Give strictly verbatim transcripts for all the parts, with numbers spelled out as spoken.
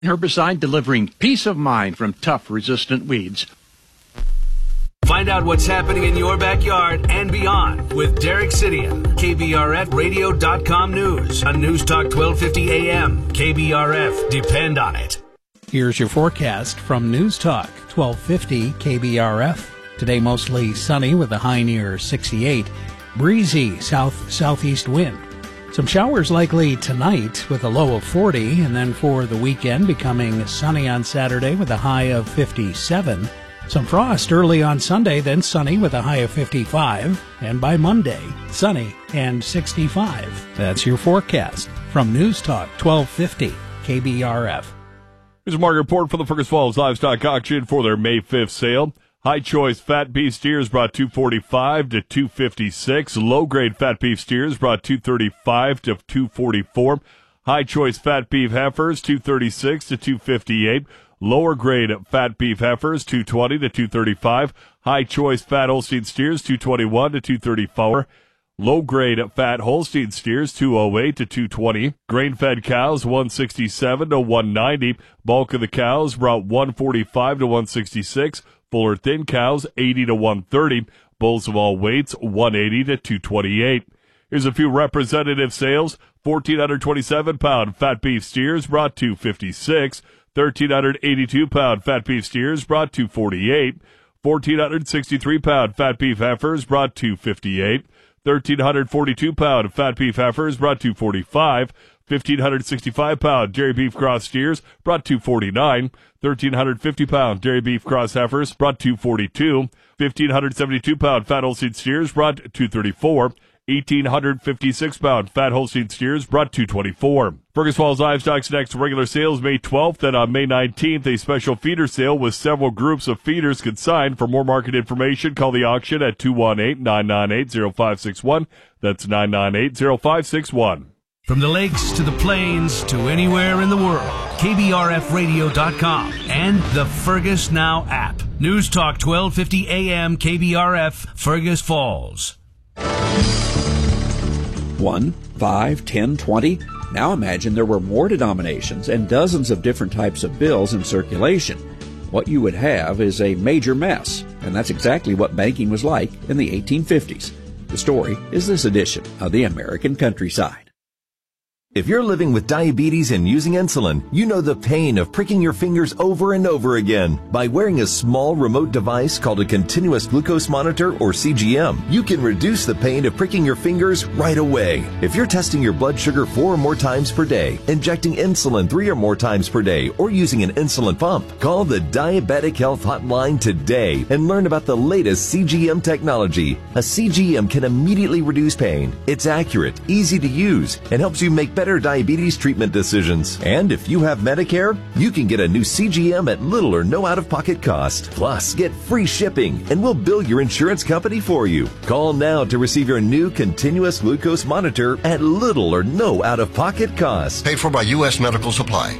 Herbicide delivering peace of mind from tough, resistant weeds. Find out what's happening in your backyard and beyond with Derek Sidian. K B R F radio dot com News on News Talk twelve fifty A M. K B R F, depend on it. Here's your forecast from News Talk twelve fifty K B R F. Today mostly sunny with a high near sixty-eight. Breezy south-southeast wind. Some showers likely tonight with a low of forty, and then for the weekend becoming sunny on Saturday with a high of fifty-seven. Some frost early on Sunday, then sunny with a high of fifty-five, and by Monday, sunny and sixty-five. That's your forecast from News Talk twelve fifty K B R F. Here's a market report for the Fergus Falls Livestock Auction for their May fifth sale. High choice fat beef steers brought two forty-five to two fifty-six. Low grade fat beef steers brought two thirty-five to two forty-four. High choice fat beef heifers two thirty-six to two fifty-eight. Lower grade fat beef heifers two twenty to two thirty-five. High choice fat Holstein steers two twenty-one to two thirty-four. Low grade fat Holstein steers two oh eight to two twenty. Grain fed cows one sixty-seven to one ninety. Bulk of the cows brought one forty-five to one sixty-six. Fuller thin cows eighty to one thirty. Bulls of all weights one eighty to two twenty-eight. Here's a few representative sales. fourteen twenty-seven pound fat beef steers brought two fifty-six. thirteen eighty-two pound fat beef steers brought two forty-eight. fourteen sixty-three pound fat beef heifers brought two fifty-eight. thirteen forty-two pound fat beef heifers brought two forty-five. fifteen sixty-five pound dairy beef cross steers brought two forty-nine. thirteen fifty pound dairy beef cross heifers brought two forty-two. fifteen seventy-two pound fat Holstein steers brought two thirty-four. eighteen fifty-six pound fat Holstein steers brought two twenty-four. Fergus Falls Livestock's next regular sale is May twelfth, and on May nineteenth, a special feeder sale with several groups of feeders consigned. For more market information, call the auction at two one eight, nine nine eight, zero five six one. That's nine nine eight, zero five six one. From the lakes to the plains to anywhere in the world, K B R F radio dot com and the Fergus Now app. News Talk twelve fifty A M K B R F, Fergus Falls. One, five, ten, twenty. Now imagine there were more denominations and dozens of different types of bills in circulation. What you would have is a major mess, and that's exactly what banking was like in the eighteen fifties. The story is this edition of the American Countryside. If you're living with diabetes and using insulin, you know the pain of pricking your fingers over and over again. By wearing a small remote device called a continuous glucose monitor, or C G M, you can reduce the pain of pricking your fingers right away. If you're testing your blood sugar four or more times per day, injecting insulin three or more times per day, or using an insulin pump, call the Diabetic Health Hotline today and learn about the latest C G M technology. A C G M can immediately reduce pain. It's accurate, easy to use, and helps you make better better diabetes treatment decisions. And if you have Medicare, you can get a new C G M at little or no out-of-pocket cost. Plus, get free shipping, and we'll bill your insurance company for you. Call now to receive your new continuous glucose monitor at little or no out-of-pocket cost. Paid for by U S Medical Supply.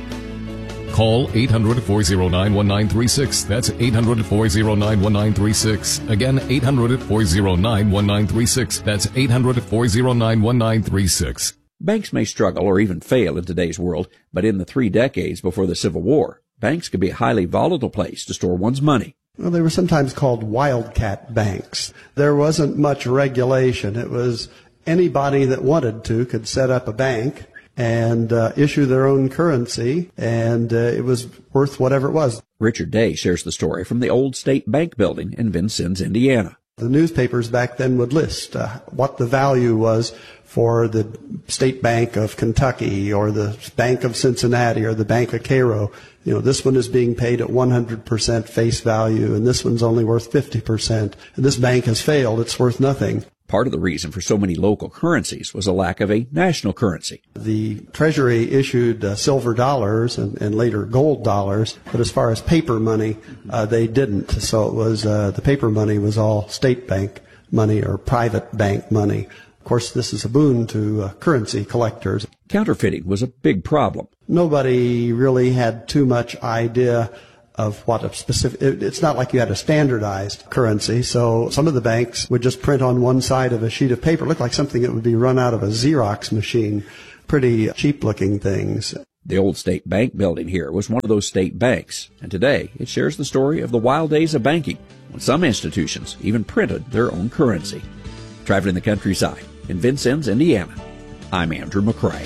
Call eight hundred, four oh nine, one nine three six. That's eight hundred, four oh nine, one nine three six. Again, eight hundred, four oh nine, one nine three six. That's eight hundred, four oh nine, one nine three six. Banks may struggle or even fail in today's world, but in the three decades before the Civil War, banks could be a highly volatile place to store one's money. Well, they were sometimes called wildcat banks. There wasn't much regulation. It was anybody that wanted to could set up a bank and uh, issue their own currency, and uh, it was worth whatever it was. Richard Day shares the story from the old State Bank building in Vincennes, Indiana. The newspapers back then would list uh, what the value was for the State Bank of Kentucky or the Bank of Cincinnati or the Bank of Cairo. You know, this one is being paid at one hundred percent face value, and this one's only worth fifty percent. And this bank has failed. It's worth nothing. Part of the reason for so many local currencies was a lack of a national currency. The Treasury issued uh, silver dollars and, and later gold dollars, but as far as paper money, uh, they didn't. So it was uh, the paper money was all state bank money or private bank money. Of course, this is a boon to uh, currency collectors. Counterfeiting was a big problem. Nobody really had too much idea of what a specific, it, it's not like you had a standardized currency, so some of the banks would just print on one side of a sheet of paper. It looked like something that would be run out of a Xerox machine. Pretty cheap looking things. The old State Bank building here was one of those state banks, and today it shares the story of the wild days of banking, when some institutions even printed their own currency. Traveling the countryside in Vincennes, Indiana, I'm Andrew McCrae.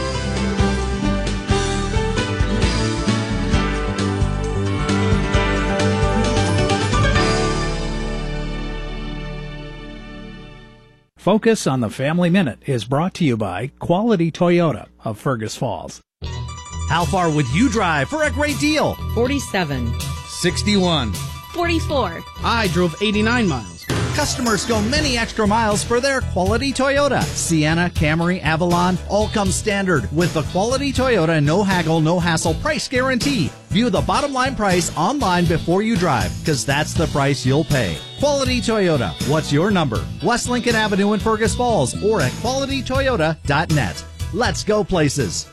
Focus on the Family Minute is brought to you by Quality Toyota of Fergus Falls. How far would you drive for a great deal? forty-seven. sixty-one. forty-four. I drove eighty-nine miles. Customers go many extra miles for their Quality Toyota. Sienna, Camry, Avalon, all come standard with the Quality Toyota no haggle, no hassle price guarantee. View the bottom line price online before you drive, because that's the price you'll pay. Quality Toyota. What's your number? West Lincoln Avenue in Fergus Falls or at quality toyota dot net. Let's go places.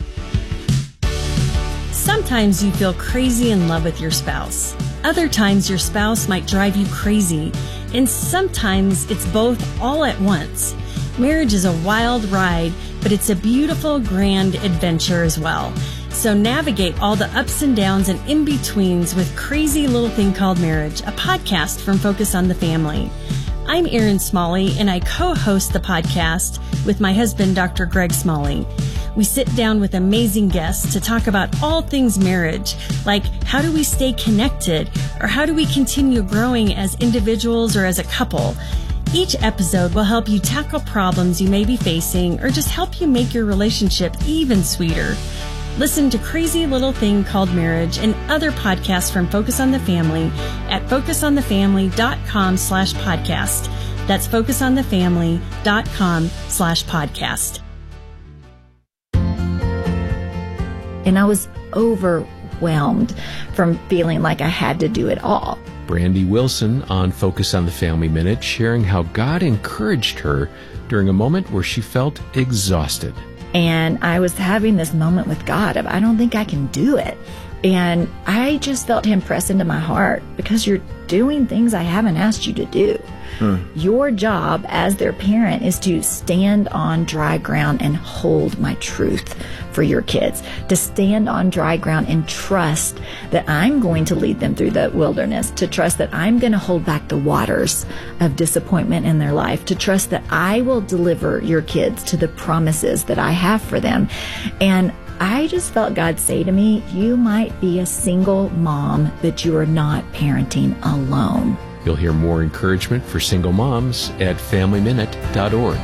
Sometimes you feel crazy in love with your spouse. Other times your spouse might drive you crazy. And sometimes it's both all at once. Marriage is a wild ride, but it's a beautiful, grand adventure as well. So navigate all the ups and downs and in-betweens with Crazy Little Thing Called Marriage, a podcast from Focus on the Family. I'm Erin Smalley, and I co-host the podcast with my husband, Doctor Greg Smalley. We sit down with amazing guests to talk about all things marriage, like how do we stay connected, or how do we continue growing as individuals or as a couple. Each episode will help you tackle problems you may be facing or just help you make your relationship even sweeter. Listen to Crazy Little Thing Called Marriage and other podcasts from Focus on the Family at focus on the family dot com slash podcast. That's focus on the family dot com slash podcast. And I was overwhelmed from feeling like I had to do it all. Brandy Wilson on Focus on the Family Minute, sharing how God encouraged her during a moment where she felt exhausted. And I was having this moment with God of, I don't think I can do it. And I just felt him press into my heart, because you're doing things I haven't asked you to do. Hmm. Your job as their parent is to stand on dry ground and hold my truth for your kids, to stand on dry ground and trust that I'm going to lead them through the wilderness, to trust that I'm going to hold back the waters of disappointment in their life, to trust that I will deliver your kids to the promises that I have for them. And I just felt God say to me, you might be a single mom, but you are not parenting alone. You'll hear more encouragement for single moms at family minute dot org.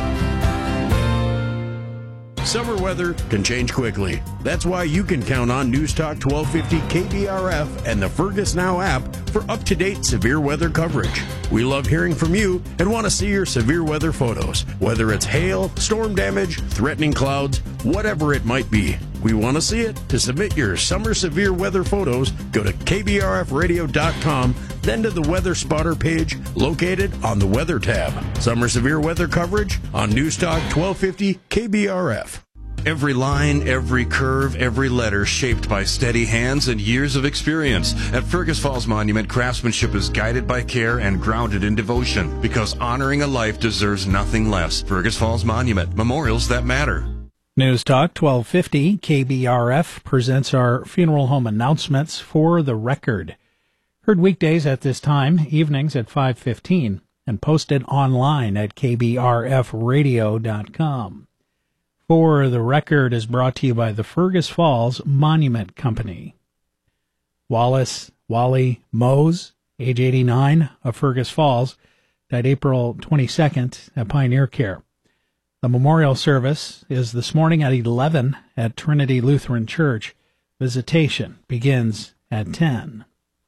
Summer weather can change quickly. That's why you can count on News Talk twelve fifty K B R F and the Fergus Now app for up-to-date severe weather coverage. We love hearing from you and want to see your severe weather photos, whether it's hail, storm damage, threatening clouds, whatever it might be. We want to see it. To submit your summer severe weather photos, go to K B R F radio dot com, then to the Weather Spotter page located on the Weather tab. Summer severe weather coverage on News Talk twelve fifty K B R F. Every line, every curve, every letter shaped by steady hands and years of experience. At Fergus Falls Monument, craftsmanship is guided by care and grounded in devotion, because honoring a life deserves nothing less. Fergus Falls Monument, memorials that matter. News Talk twelve fifty K B R F presents our funeral home announcements for the record. Heard weekdays at this time, evenings at five fifteen, and posted online at K B R F radio dot com. For the Record is brought to you by the Fergus Falls Monument Company. Wallace Wally Mose, age eighty-nine, of Fergus Falls, died April twenty-second at Pioneer Care. The memorial service is this morning at eleven at Trinity Lutheran Church. Visitation begins at ten.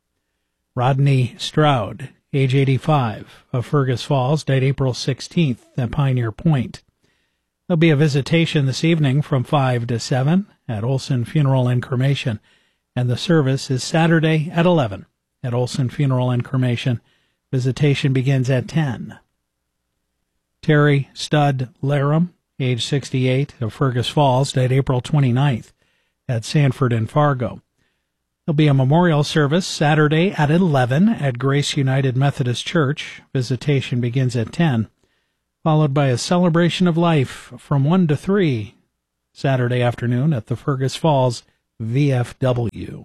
Rodney Stroud, age eighty-five, of Fergus Falls, died April sixteenth at Pioneer Point. There'll be a visitation this evening from five to seven at Olson Funeral and Cremation, and the service is Saturday at eleven at Olson Funeral and Cremation. Visitation begins at ten. Terry Stud Laram, age sixty-eight, of Fergus Falls, died April twenty-ninth at Sanford and Fargo. There'll be a memorial service Saturday at eleven at Grace United Methodist Church. Visitation begins at ten. Followed by a celebration of life from one to three Saturday afternoon at the Fergus Falls V F W.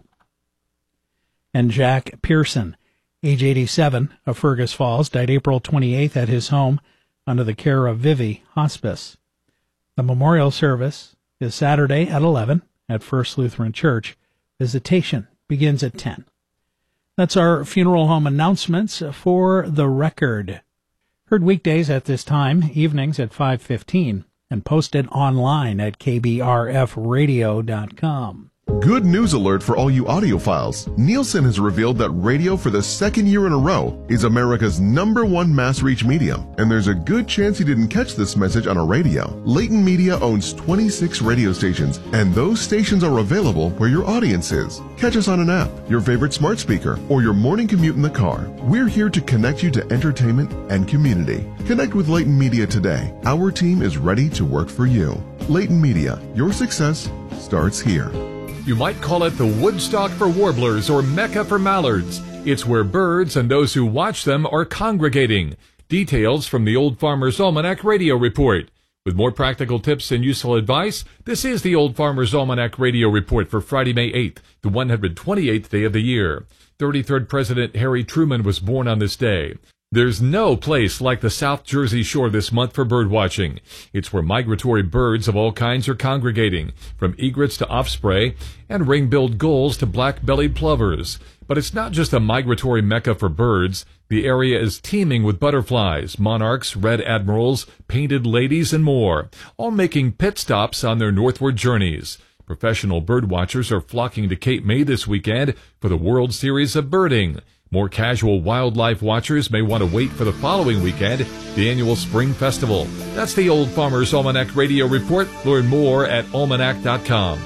And Jack Pearson, age eighty-seven, of Fergus Falls, died April twenty-eighth at his home under the care of Vivi Hospice. The memorial service is Saturday at eleven at First Lutheran Church. Visitation begins at ten. That's our funeral home announcements for the record. Heard weekdays at this time, evenings at five fifteen, and posted online at k b r f radio dot com. Good news alert for all you audiophiles. Nielsen has revealed that radio for the second year in a row is America's number one mass reach medium. And there's a good chance you didn't catch this message on a radio. Leighton Media owns twenty-six radio stations, and those stations are available where your audience is. Catch us on an app, your favorite smart speaker, or your morning commute in the car. We're here to connect you to entertainment and community. Connect with Leighton Media today. Our team is ready to work for you. Leighton Media, your success starts here. You might call it the Woodstock for warblers or Mecca for mallards. It's where birds and those who watch them are congregating. Details from the Old Farmer's Almanac Radio Report. With more practical tips and useful advice, this is the Old Farmer's Almanac Radio Report for Friday, May eighth, the one hundred twenty-eighth day of the year. thirty-third President Harry Truman was born on this day. There's no place like the South Jersey Shore this month for bird watching. It's where migratory birds of all kinds are congregating, from egrets to osprey and ring-billed gulls to black-bellied plovers. But it's not just a migratory mecca for birds. The area is teeming with butterflies, monarchs, red admirals, painted ladies, and more, all making pit stops on their northward journeys. Professional bird watchers are flocking to Cape May this weekend for the World Series of Birding. More casual wildlife watchers may want to wait for the following weekend, the annual Spring Festival. That's the Old Farmer's Almanac Radio Report. Learn more at almanac dot com.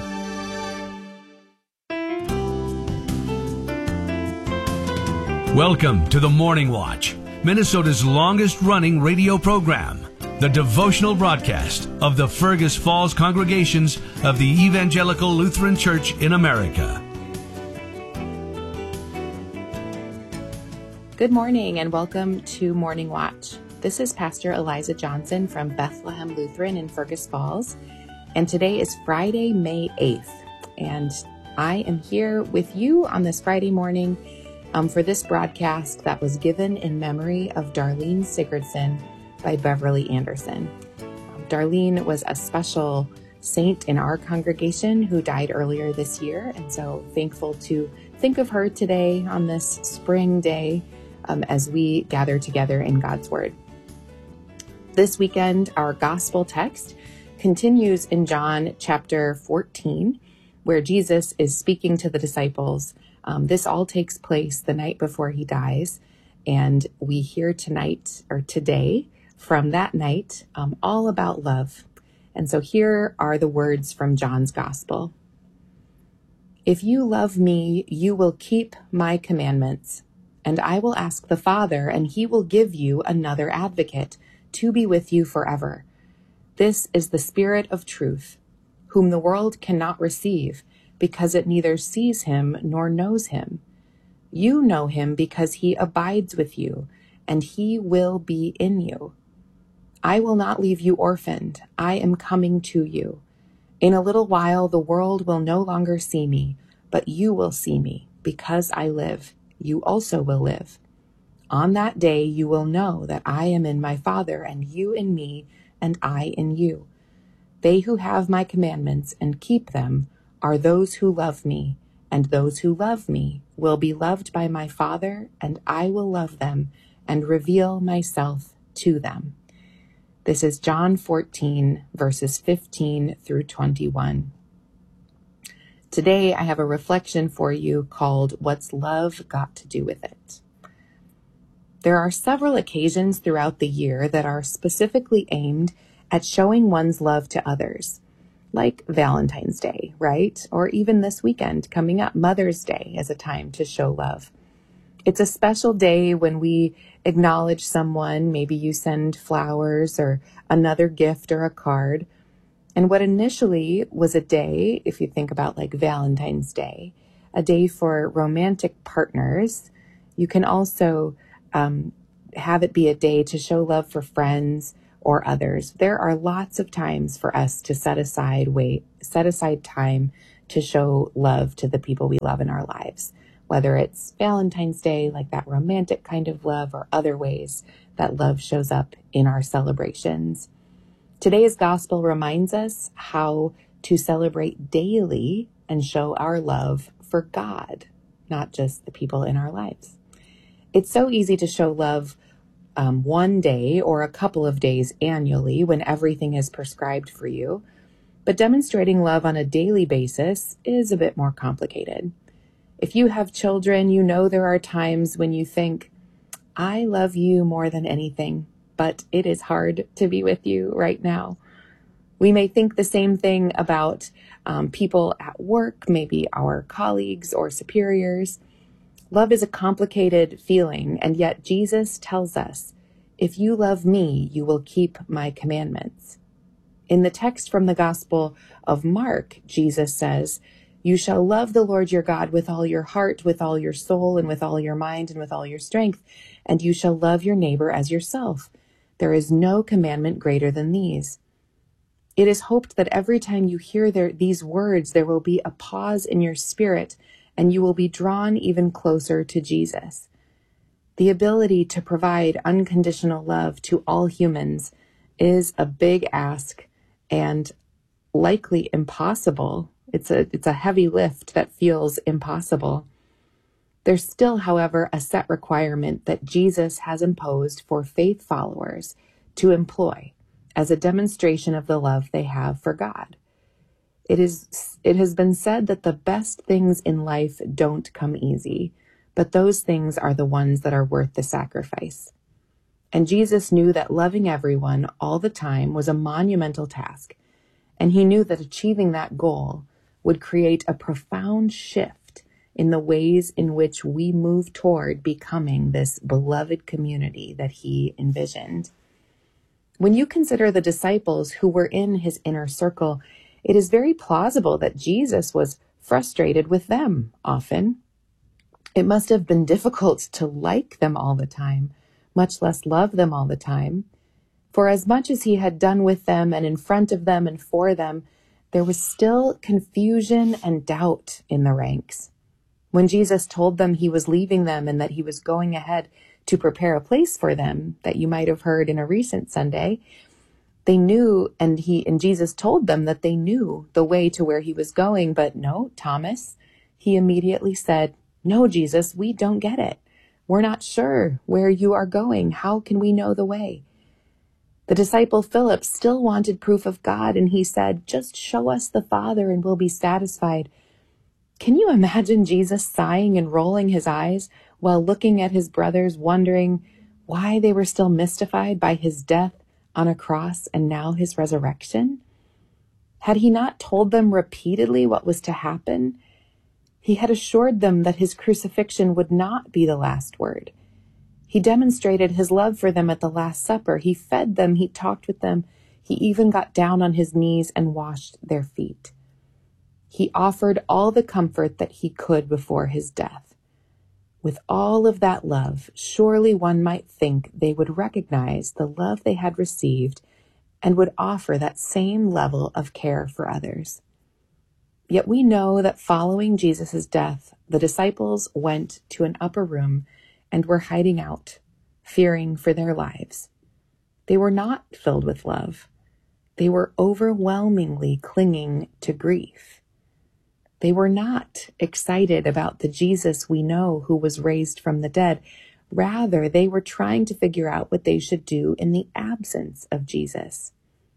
Welcome to the Morning Watch, Minnesota's longest-running radio program, the devotional broadcast of the Fergus Falls congregations of the Evangelical Lutheran Church in America. Good morning and welcome to Morning Watch. This is Pastor Eliza Johnson from Bethlehem Lutheran in Fergus Falls, and today is Friday, May eighth, and I am here with you on this Friday morning um, for this broadcast that was given in memory of Darlene Sigurdson by Beverly Anderson. Um, Darlene was a special saint in our congregation who died earlier this year, and so thankful to think of her today on this spring day Um, as we gather together in God's Word. This weekend, our gospel text continues in John chapter fourteen, where Jesus is speaking to the disciples. Um, this all takes place the night before he dies, and we hear tonight, or today, from that night, um, all about love. And so here are the words from John's gospel. If you love me, you will keep my commandments. And I will ask the Father, and he will give you another advocate to be with you forever. This is the Spirit of truth, whom the world cannot receive, because it neither sees him nor knows him. You know him because he abides with you, and he will be in you. I will not leave you orphaned. I am coming to you. In a little while the world will no longer see me, but you will see me, because I live. You also will live. On that day you will know that I am in my Father, and you in me, and I in you. They who have my commandments and keep them are those who love me, and those who love me will be loved by my Father, and I will love them and reveal myself to them. This is John fourteen, verses fifteen through twenty-one. Today, I have a reflection for you called What's Love Got to Do with It? There are several occasions throughout the year that are specifically aimed at showing one's love to others, like Valentine's Day, right? Or even this weekend coming up, Mother's Day is a time to show love. It's a special day when we acknowledge someone. Maybe you send flowers or another gift or a card. And what initially was a day, if you think about like Valentine's Day, a day for romantic partners, you can also um, have it be a day to show love for friends or others. There are lots of times for us to set aside wait, set aside time to show love to the people we love in our lives, whether it's Valentine's Day, like that romantic kind of love, or other ways that love shows up in our celebrations. Today's gospel reminds us how to celebrate daily and show our love for God, not just the people in our lives. It's so easy to show love um, one day or a couple of days annually when everything is prescribed for you, but demonstrating love on a daily basis is a bit more complicated. If you have children, you know there are times when you think, I love you more than anything, but it is hard to be with you right now. We may think the same thing about um, people at work, maybe our colleagues or superiors. Love is a complicated feeling, and yet Jesus tells us, if you love me, you will keep my commandments. In the text from the Gospel of Mark, Jesus says, you shall love the Lord your God with all your heart, with all your soul, and with all your mind, and with all your strength, and you shall love your neighbor as yourself. There is no commandment greater than these. It is hoped that every time you hear their, these words, there will be a pause in your spirit, and you will be drawn even closer to Jesus. The ability to provide unconditional love to all humans is a big ask and likely impossible. It's a, it's a heavy lift that feels impossible. There's still, however, a set requirement that Jesus has imposed for faith followers to employ as a demonstration of the love they have for God. It is, it has been said that the best things in life don't come easy, but those things are the ones that are worth the sacrifice. And Jesus knew that loving everyone all the time was a monumental task, and he knew that achieving that goal would create a profound shift in the ways in which we move toward becoming this beloved community that he envisioned. When you consider the disciples who were in his inner circle, it is very plausible that Jesus was frustrated with them often. It must have been difficult to like them all the time, much less love them all the time. For as much as he had done with them and in front of them and for them, there was still confusion and doubt in the ranks. When Jesus told them he was leaving them and that he was going ahead to prepare a place for them, that you might have heard in a recent Sunday, they knew, and he and Jesus told them that they knew the way to where he was going, but no, Thomas, he immediately said, no, Jesus, we don't get it. We're not sure where you are going. How can we know the way? The disciple Philip still wanted proof of God, and he said, just show us the Father and we'll be satisfied. Can you imagine Jesus sighing and rolling his eyes while looking at his brothers, wondering why they were still mystified by his death on a cross and now his resurrection? Had he not told them repeatedly what was to happen? He had assured them that his crucifixion would not be the last word. He demonstrated his love for them at the Last Supper. He fed them, he talked with them, he even got down on his knees and washed their feet. He offered all the comfort that he could before his death. With all of that love, surely one might think they would recognize the love they had received and would offer that same level of care for others. Yet we know that following Jesus' death, the disciples went to an upper room and were hiding out, fearing for their lives. They were not filled with love. They were overwhelmingly clinging to grief. They were not excited about the Jesus we know who was raised from the dead. Rather, they were trying to figure out what they should do in the absence of Jesus.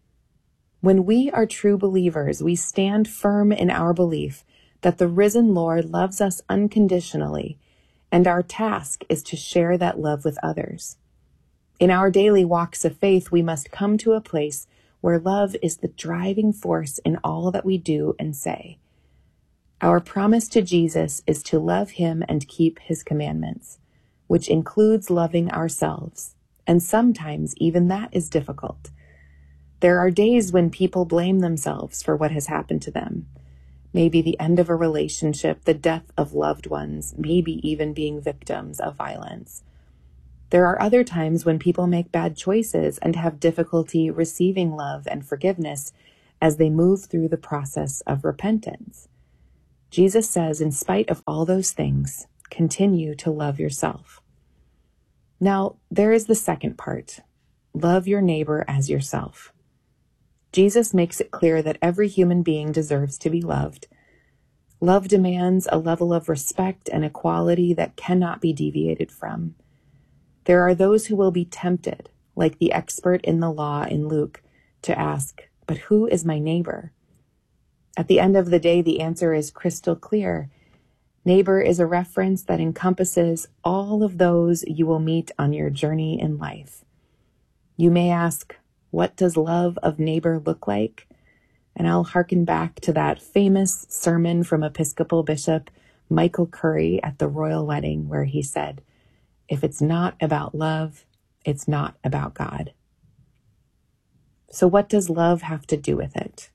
When we are true believers, we stand firm in our belief that the risen Lord loves us unconditionally, and our task is to share that love with others. In our daily walks of faith, we must come to a place where love is the driving force in all that we do and say. Our promise to Jesus is to love him and keep his commandments, which includes loving ourselves, and sometimes even that is difficult. There are days when people blame themselves for what has happened to them. Maybe the end of a relationship, the death of loved ones, maybe even being victims of violence. There are other times when people make bad choices and have difficulty receiving love and forgiveness as they move through the process of repentance. Jesus says, in spite of all those things, continue to love yourself. Now, there is the second part. Love your neighbor as yourself. Jesus makes it clear that every human being deserves to be loved. Love demands a level of respect and equality that cannot be deviated from. There are those who will be tempted, like the expert in the law in Luke, to ask, but who is my neighbor? At the end of the day, the answer is crystal clear. Neighbor is a reference that encompasses all of those you will meet on your journey in life. You may ask, what does love of neighbor look like? And I'll hearken back to that famous sermon from Episcopal Bishop Michael Curry at the royal wedding, where he said, if it's not about love, it's not about God. So what does love have to do with it?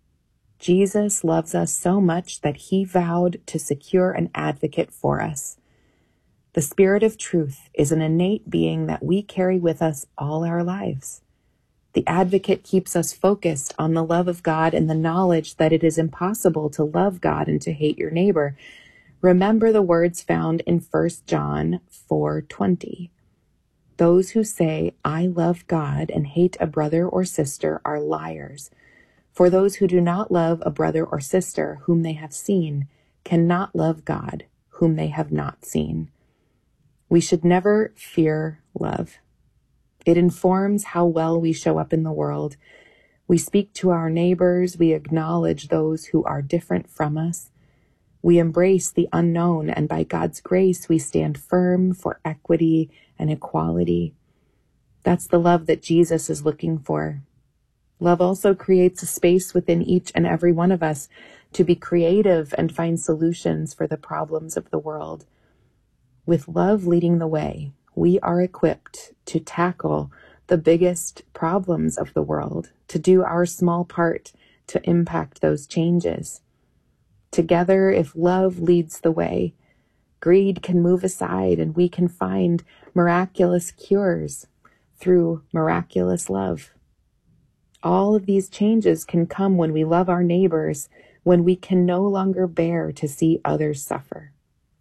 Jesus loves us so much that he vowed to secure an advocate for us. The Spirit of truth is an innate being that we carry with us all our lives. The advocate keeps us focused on the love of God and the knowledge that it is impossible to love God and to hate your neighbor. Remember the words found in First John four twenty. Those who say, I love God and hate a brother or sister are liars. For those who do not love a brother or sister whom they have seen cannot love God whom they have not seen. We should never fear love. It informs how well we show up in the world. We speak to our neighbors. We acknowledge those who are different from us. We embrace the unknown, and by God's grace, we stand firm for equity and equality. That's the love that Jesus is looking for. Love also creates a space within each and every one of us to be creative and find solutions for the problems of the world. With love leading the way, we are equipped to tackle the biggest problems of the world, to do our small part to impact those changes. Together, if love leads the way, greed can move aside and we can find miraculous cures through miraculous love. All of these changes can come when we love our neighbors, when we can no longer bear to see others suffer.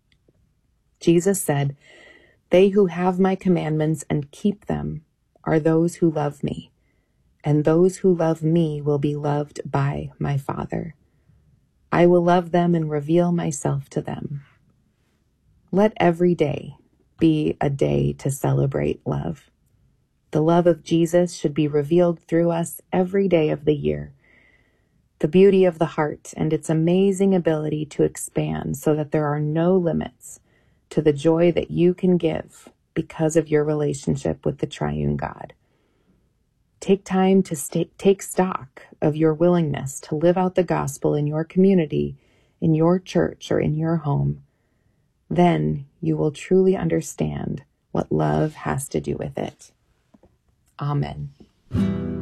Jesus said, they who have my commandments and keep them are those who love me, and those who love me will be loved by my Father. I will love them and reveal myself to them. Let every day be a day to celebrate love. The love of Jesus should be revealed through us every day of the year. The beauty of the heart and its amazing ability to expand so that there are no limits to the joy that you can give because of your relationship with the triune God. Take time to stay, take stock of your willingness to live out the gospel in your community, in your church, or in your home. Then you will truly understand what love has to do with it. Amen.